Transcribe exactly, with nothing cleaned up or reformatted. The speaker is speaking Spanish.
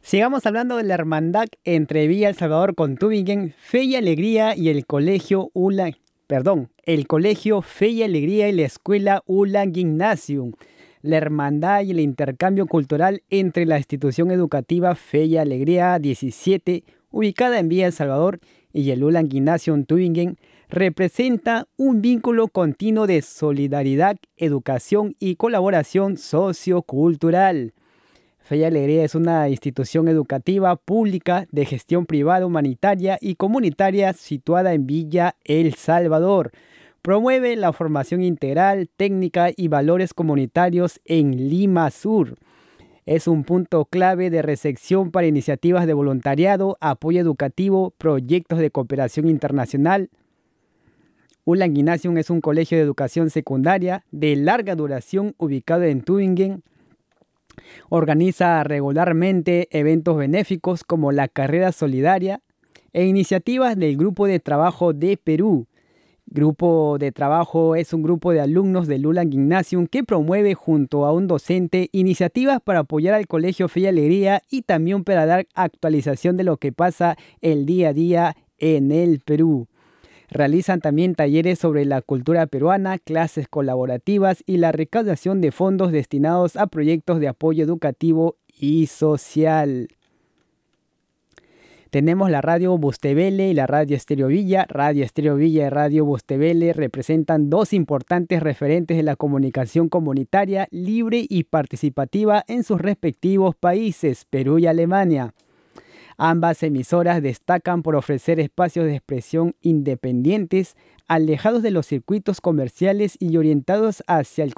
Sigamos hablando de la hermandad entre Villa El Salvador con Tübingen, Fe y Alegría y el colegio Ula, perdón, el colegio Fe y Alegría y la escuela Ulan Gymnasium. La hermandad y el intercambio cultural entre la institución educativa Fe y Alegría diecisiete, ubicada en Villa El Salvador, y el Ulan Gymnasium Tübingen, representa un vínculo continuo de solidaridad, educación y colaboración sociocultural. Fe y Alegría es una institución educativa pública de gestión privada, humanitaria y comunitaria situada en Villa El Salvador. Promueve la formación integral, técnica y valores comunitarios en Lima Sur. Es un punto clave de recepción para iniciativas de voluntariado, apoyo educativo, proyectos de cooperación internacional. Ulan Gymnasium es un colegio de educación secundaria de larga duración ubicado en Tübingen. Organiza regularmente eventos benéficos como la Carrera Solidaria e iniciativas del Grupo de Trabajo de Perú. Grupo de Trabajo es un grupo de alumnos del Ulan Gymnasium que promueve junto a un docente iniciativas para apoyar al Colegio Fe y Alegría y también para dar actualización de lo que pasa el día a día en el Perú. Realizan también talleres sobre la cultura peruana, clases colaborativas y la recaudación de fondos destinados a proyectos de apoyo educativo y social. Tenemos la radio Bustevele y la radio Estéreo Villa. Radio Estéreo Villa y radio Bustevele representan dos importantes referentes de la comunicación comunitaria libre y participativa en sus respectivos países, Perú y Alemania. Ambas emisoras destacan por ofrecer espacios de expresión independientes, alejados de los circuitos comerciales y orientados hacia el